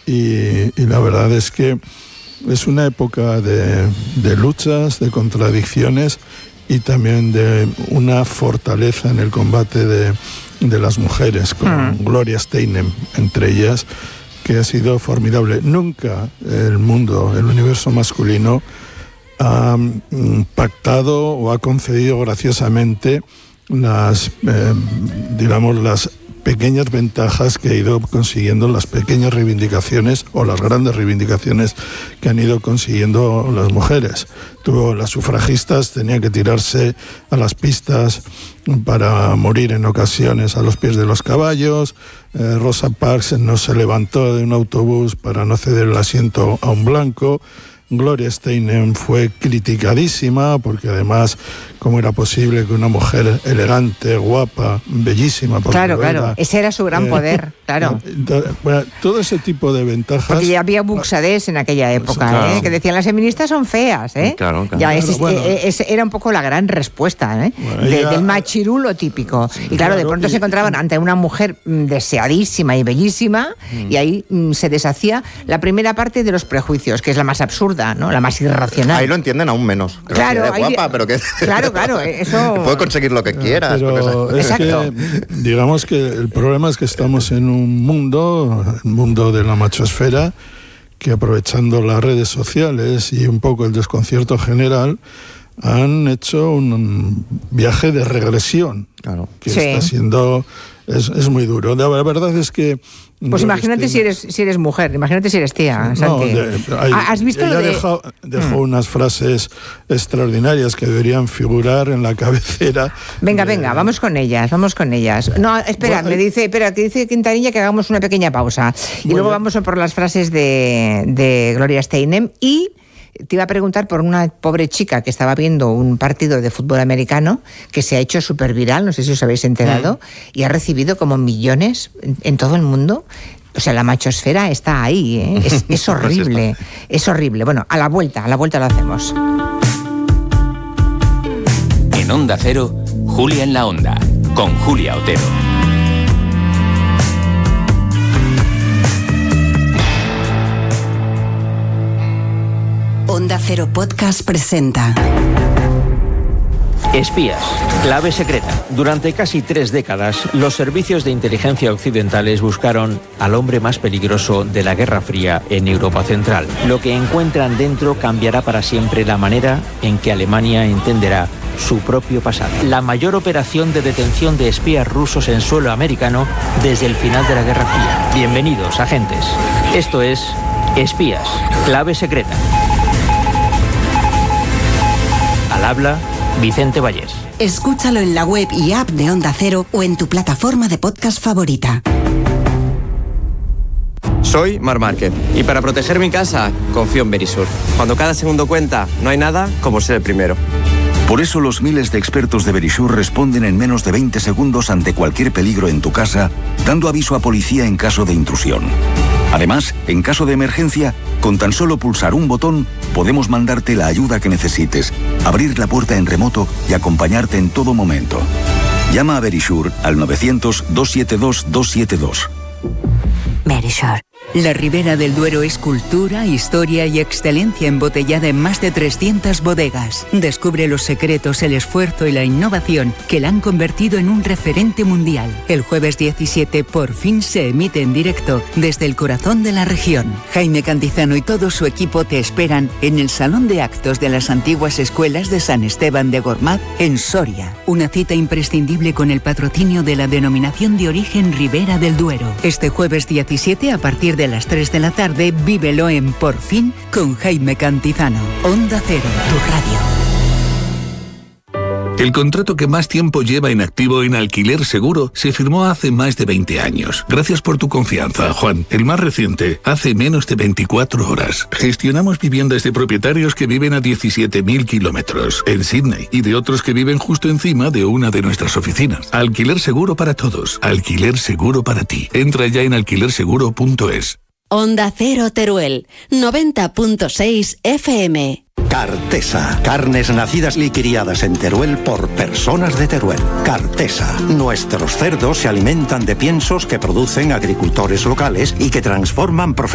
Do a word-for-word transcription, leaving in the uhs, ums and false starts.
y, y la verdad es que es una época de, de luchas, de contradicciones y también de una fortaleza en el combate de, de las mujeres, con mm. Gloria Steinem entre ellas, que ha sido formidable. Nunca el mundo, el universo masculino, ha pactado o ha concedido graciosamente las, eh, digamos, las pequeñas ventajas que ha ido consiguiendo, las pequeñas reivindicaciones o las grandes reivindicaciones que han ido consiguiendo las mujeres. Tuvo, las sufragistas tenían que tirarse a las pistas para morir en ocasiones a los pies de los caballos. eh, Rosa Parks no se levantó de un autobús para no ceder el asiento a un blanco. Gloria Steinem fue criticadísima porque además, ¿cómo era posible que una mujer elegante, guapa, bellísima? Claro, claro, era, ese era su gran eh, poder, claro. Eh, bueno, todo ese tipo de ventajas... Porque ya había buxadés en aquella época, claro. ¿eh? Que decían las feministas son feas, ¿eh? Claro, claro. Ya claro, ese, bueno. ese era un poco la gran respuesta, ¿eh? Bueno, de, ella, del machirulo típico. Sí, y claro, claro, de pronto y, se encontraban ante una mujer mm, deseadísima y bellísima, mm. y ahí mm, se deshacía la primera parte de los prejuicios, que es la más absurda, ¿no? La más irracional. Ahí lo entienden aún menos. Que claro, de guapa, ahí, pero que... Claro, claro, eso... Puede conseguir lo que quieras. Pero es Exacto. que, digamos que el problema es que estamos en un mundo, el mundo de la machosfera, que aprovechando las redes sociales y un poco el desconcierto general, han hecho un viaje de regresión, claro. que sí. está siendo... Es, es muy duro. La verdad es que... Pues imagínate si eres si eres mujer, imagínate si eres tía, no, Santi. de, hay, ¿Has visto ella lo de...? dejó, dejó mm. unas frases extraordinarias que deberían figurar en la cabecera. Venga, de... venga, vamos con ellas, vamos con ellas. No, espera, bueno, me dice, espera, que dice Quintanilla que hagamos una pequeña pausa. Y luego bien. Vamos por las frases de, de Gloria Steinem. Y te iba a preguntar por una pobre chica que estaba viendo un partido de fútbol americano que se ha hecho súper viral, no sé si os habéis enterado, mm. y ha recibido como millones en, en todo el mundo. O sea, la machosfera está ahí, ¿eh? Es, es horrible, es horrible. Bueno, a la vuelta, a la vuelta lo hacemos. En Onda Cero, Julia en la Onda, con Julia Otero. Onda Cero Podcast presenta Espías, clave secreta. Durante casi tres décadas, los servicios de inteligencia occidentales buscaron al hombre más peligroso de la Guerra Fría en Europa Central. Lo que encuentran dentro cambiará para siempre la manera en que Alemania entenderá su propio pasado. La mayor operación de detención de espías rusos en suelo americano desde el final de la Guerra Fría. Bienvenidos, agentes. Esto es Espías, clave secreta. Al habla Vicente Vallés. Escúchalo en la web y app de Onda Cero o en tu plataforma de podcast favorita. Soy Mar Márquez y para proteger mi casa confío en Verisur. Cuando cada segundo cuenta, no hay nada como ser el primero. Por eso los miles de expertos de Verisur responden en menos de veinte segundos ante cualquier peligro en tu casa, dando aviso a policía en caso de intrusión. Además, en caso de emergencia, con tan solo pulsar un botón, podemos mandarte la ayuda que necesites, abrir la puerta en remoto y acompañarte en todo momento. Llama a Verisur al novecientos, doscientos setenta y dos, doscientos setenta y dos. Verisur. La Ribera del Duero es cultura, historia y excelencia embotellada en más de trescientas bodegas. Descubre los secretos, el esfuerzo y la innovación que la han convertido en un referente mundial. El jueves diecisiete por fin se emite en directo desde el corazón de la región. Jaime Cantizano y todo su equipo te esperan en el Salón de Actos de las antiguas escuelas de San Esteban de Gormaz, en Soria. Una cita imprescindible con el patrocinio de la denominación de origen Ribera del Duero. Este jueves diecisiete a partir de las tres de la tarde, vívelo en Por Fin con Jaime Cantizano. Onda Cero, tu radio. El contrato que más tiempo lleva en activo en Alquiler Seguro se firmó hace más de veinte años. Gracias por tu confianza, Juan. El más reciente, hace menos de veinticuatro horas. Gestionamos viviendas de propietarios que viven a diecisiete mil kilómetros en Sydney y de otros que viven justo encima de una de nuestras oficinas. Alquiler Seguro para todos. Alquiler Seguro para ti. Entra ya en alquiler seguro punto es. Onda Cero Teruel, noventa punto seis F M. Cartesa. Carnes nacidas y criadas en Teruel por personas de Teruel. Cartesa. Nuestros cerdos se alimentan de piensos que producen agricultores locales y que transforman profesionalmente